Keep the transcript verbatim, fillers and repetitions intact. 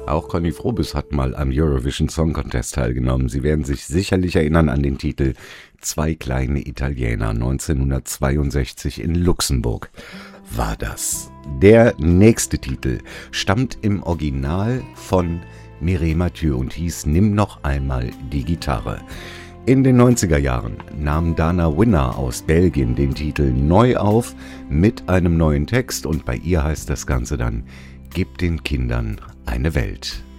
Auch Conny Frobis hat mal am Eurovision Song Contest teilgenommen. Sie werden sich sicherlich erinnern an den Titel Zwei kleine Italiener. neunzehnhundertzweiundsechzig in Luxemburg war das. Der nächste Titel stammt im Original von Mireille Mathieu und hieß Nimm noch einmal die Gitarre. In den neunziger Jahren nahm Dana Winner aus Belgien den Titel neu auf mit einem neuen Text und bei ihr heißt das Ganze dann Gib den Kindern eine Welt.